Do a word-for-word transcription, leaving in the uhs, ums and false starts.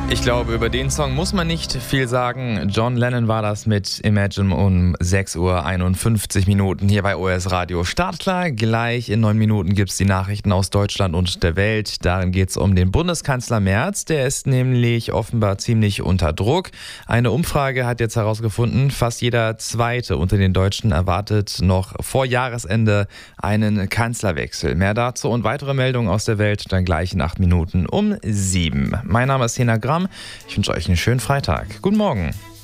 Ich glaube, über den Song muss man nicht viel sagen. John Lennon war das mit Imagine um sechs Uhr einundfünfzig Minuten hier bei O S Radio. Startklar, gleich in neun Minuten gibt es die Nachrichten aus Deutschland und der Welt. Darin geht es um den Bundeskanzler Merz. Der ist nämlich offenbar ziemlich unter Druck. Eine Umfrage hat jetzt herausgefunden, fast jeder Zweite unter den Deutschen erwartet noch vor Jahresende einen Kanzlerwechsel. Mehr dazu und weitere Meldungen aus der Welt dann gleich in acht Minuten um sieben. Mein Name ist Hena Gramm. Ich wünsche euch einen schönen Freitag. Guten Morgen.